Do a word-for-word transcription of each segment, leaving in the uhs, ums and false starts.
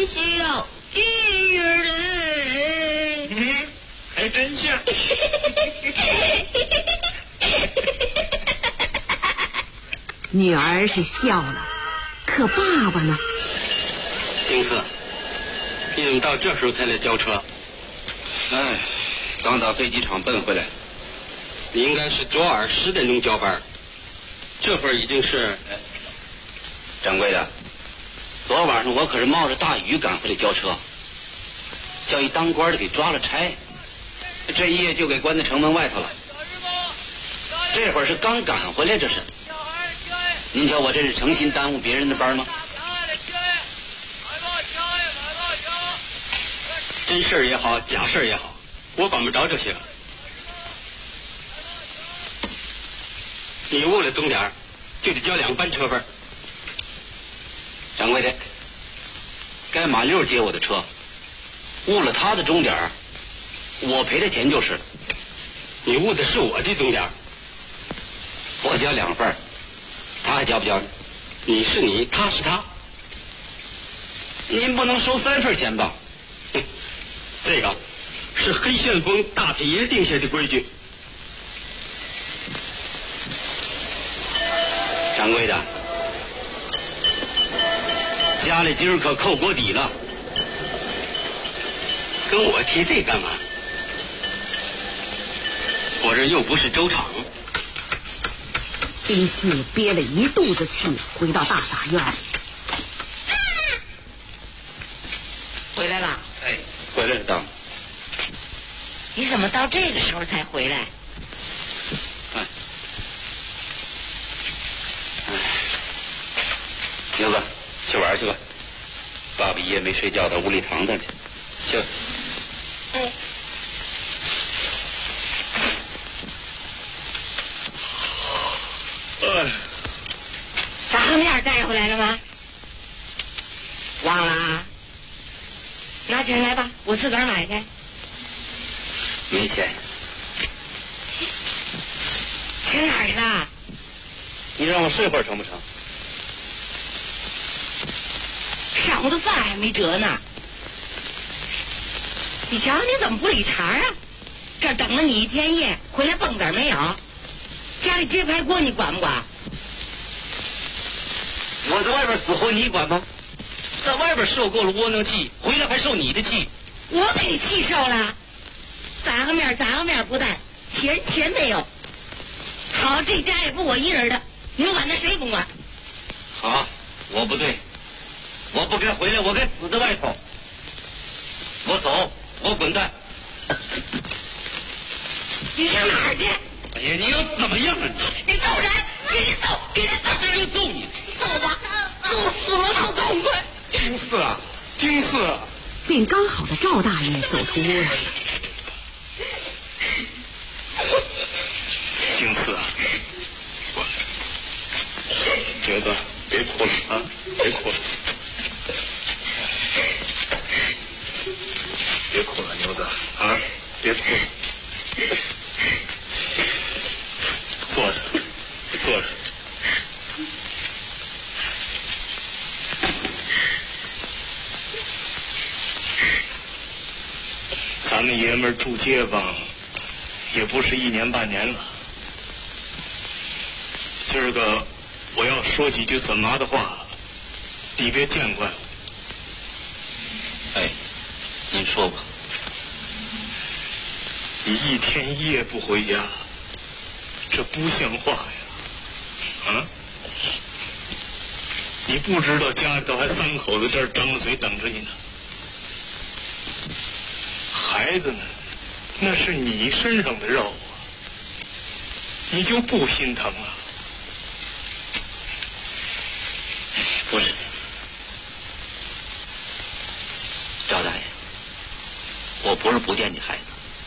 需要女人。 嗯，还真像。 女儿是笑了，可爸爸呢？ 丁四，你怎么到这时候才来交车？ 哎，刚到飞机场奔回来。 你应该是昨晚十点钟交班，这会儿已经是…… 哎，掌柜的，昨晚上我可是冒着大雨赶回来交车，叫一当官的给抓了差，这一夜就给关在城门外头了。这会儿是刚赶回来，这是。您瞧我这是诚心耽误别人的班吗？ 真事儿也好，假事儿也好，我管不着这些。你误了钟点，就得交两班车分。 掌柜的，该马六接我的车，误了他的钟点，我赔的钱就是。 你误的是我的钟点， 我交两份，他还交不交？ 你是你，他是他。 您不能收三份钱吧？ 哼，这个是黑旋风大铁爷定下的规矩。 掌柜的，家里今儿可扣锅底了， 跟我提这干嘛？我这又不是粥厂。 丁四憋了一肚子气，回到大杂院。 回来了？ 哎，回来了，当。 你怎么到这个时候才回来？ 哎，哎，牛子，去玩去吧。爸爸一夜没睡觉，到屋里躺躺去。去。 哎。 哎， 炸酱面带回来了吗？忘了啊？拿钱来吧，我自个儿买去。 没钱。 钱哪儿去了？ 你让我睡会儿成不成？ 上午的饭还没折呢。你瞧，你怎么不理茬啊？这等了你一天夜，回来蹦子没有？家里揭牌锅你管不管？ 我在外边死活你管吗？在外边受够了窝囊气，回来还受你的气。 我给你气受了，砸个面砸个面不带，钱钱没有。好，这家也不我一人的，你们管他谁甭管。 好，我不对，我不该回来，我该死在外头。我走，我滚蛋。 你上哪儿去？ 哎呀，你又怎么样啊你？你揍人！给你揍！给你揍！ 这就揍你！ 揍吧，揍死了都痛快。 丁四啊，丁四啊！ 病刚好的赵大爷走出屋来了。 丁四啊，我牛子，别哭了啊，别哭了，别哭了，牛子啊，别哭了。坐着，坐着。咱们爷们儿住街坊，也不是一年半年了。今儿个我要说几句怎麻的话，你别见怪我。 哎，您说吧。 你一天一夜不回家，这不像话呀！啊？你不知道家里头还三口子这儿张着嘴等着你呢。孩子呢，那是你身上的肉啊，你就不心疼啊？ 不是，赵大爷，我不是不惦记孩子。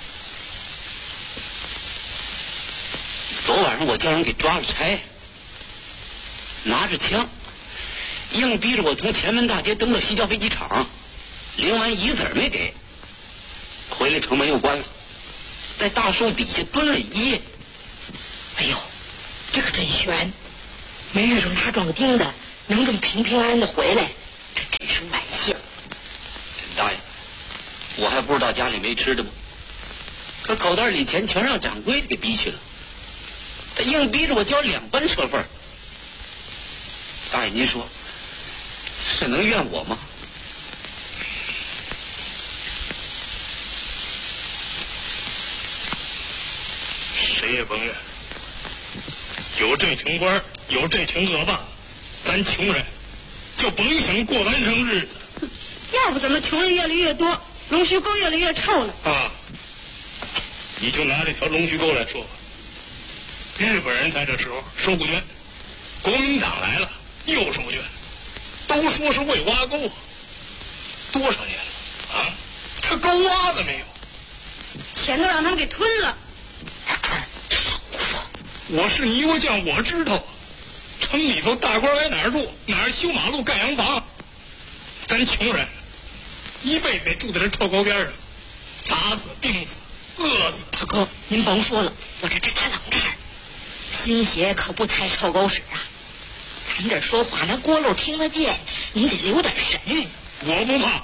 昨晚上我叫人给抓了差，拿着枪，硬逼着我从前门大街蹬到西郊飞机场，领完一个子儿没给。回来城门又关了，在大树底下蹲了一夜。 哎呦，这可真悬！没遇上他撞钉的，能这么平平安安的回来，这真是万幸。 不知道家里没吃的吗？可口袋里钱全让掌柜的给逼去了，他硬逼着我交两班车份。大爷，您说，是能怨我吗？ 谁也甭怨。有这群官，有这群恶霸，咱穷人就甭想过完生日子。 要不怎么穷人越来越多，龙须沟越来越臭呢？ 啊，你就拿这条龙须沟来说吧，日本人在这时候收过捐，国民党来了又收捐，都说是为挖沟，多少年了啊？他沟挖了没有？ 钱都让他们给吞了。 我是泥锅匠，我知道，城里头大官来哪儿住，哪儿修马路盖洋房，咱穷人一辈子得住在这臭沟边上，打死、病死、饿死。 大哥，您甭说了，我这这他冷这儿，新鞋可不踩臭狗屎啊！咱这说话那轱辘听得见，您得留点神。 我不怕，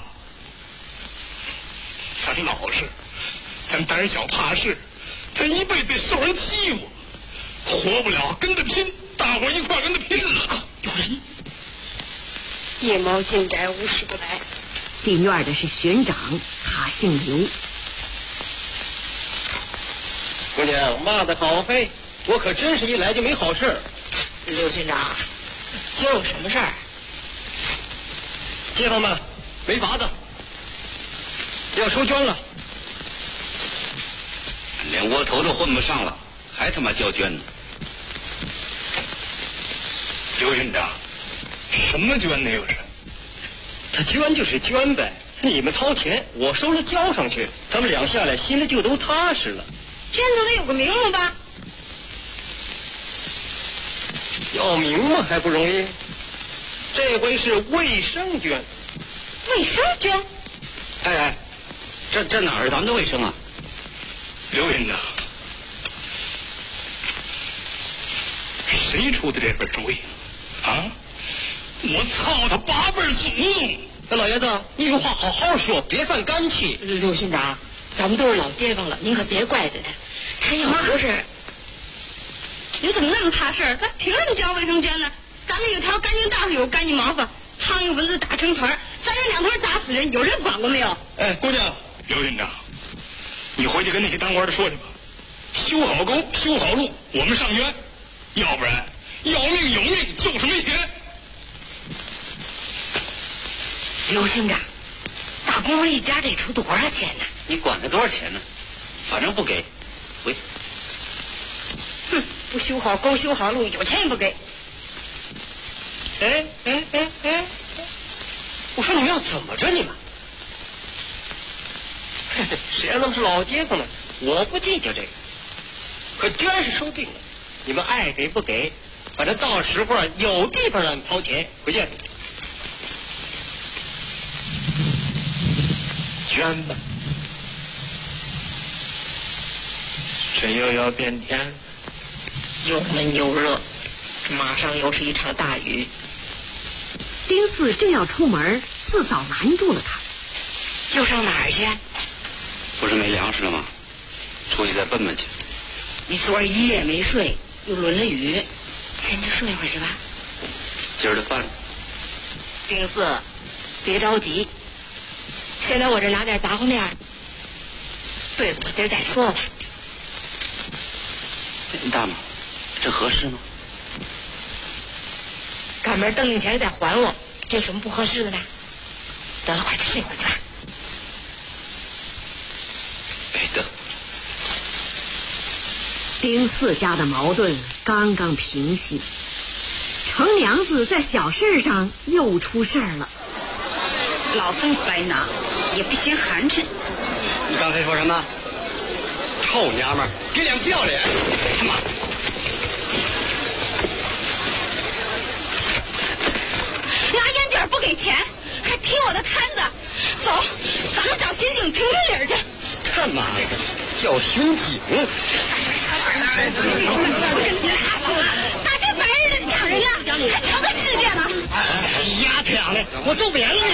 咱老实，咱胆小怕事，咱一辈子得受人欺负。活不了，跟他拼，大伙一块跟他拼了。 有人，一毛进宅，无事不来。 进院的是巡长，他姓刘。 姑娘骂得好嘿，我可真是一来就没好事。 刘巡长，今儿有什么事儿？ 街坊们，没法子，要收捐了， 连窝头都混不上了，还他妈交捐呢。 刘巡长，什么捐呢？又是？ 他捐就是捐呗，你们掏钱，我收了交上去，咱们俩下来心里就都踏实了。 捐都得有个名目吧？ 要名目还不容易，这回是卫生捐。 卫生捐？ 哎哎，这这哪儿咱们的卫生啊？ 刘巡长，谁出的这份主意？啊！我操他八辈祖宗！ 那老爷子，你有话好好说，别犯干气。 刘巡长，咱们都是老街坊了，您可别怪罪他。他要不是，您怎么那么怕事儿？他凭什么交卫生捐呢？咱们有条干净道上有干净毛发，苍蝇蚊子打成团，咱这两团打死人，有人管过没有？ 哎，姑娘，刘巡长，你回去跟那些当官的说去吧，修好沟，修好路，我们上捐，要不然。要命有命，就是没钱。 刘巡长，大公一家得出多少钱呢？ 你管他多少钱呢？反正不给，回去。 哼，不修好沟，修好路，有钱也不给。 哎哎哎哎，我说你们要怎么着你们？谁让他们是老街坊呢？我不计较这个，可捐是收定了，你们爱给不给？反正到时候有地方让你掏钱，回见你。 捐吧，这又要变天了， 又闷又热，马上又是一场大雨。 丁四正要出门，四嫂拦住了他。 又上哪儿去？ 不是没粮食了吗？出去再奔奔去。 你昨儿一夜没睡，又淋了雨。先去睡会儿去吧。 今儿的饭， 丁四，别着急，先在我这拿点杂货面，对付今儿再说吧。 大妈，这合适吗？ 赶明儿登ling钱再还我，这有什么不合适的呢？得了，快去睡会儿去吧。 哎，得。 丁四家的矛盾刚刚平息，程娘子在小事上又出事儿了。 老这么白拿，也不嫌寒碜。 你刚才说什么？臭娘们儿，给脸不要脸！他妈！ 拿烟卷不给钱，还踢我的摊子，走，咱们找刑警评评理去。 他妈的，叫刑警！ 大街白日的抢人呢，还成个世界了！ 哎，丫这样的，我揍扁了你！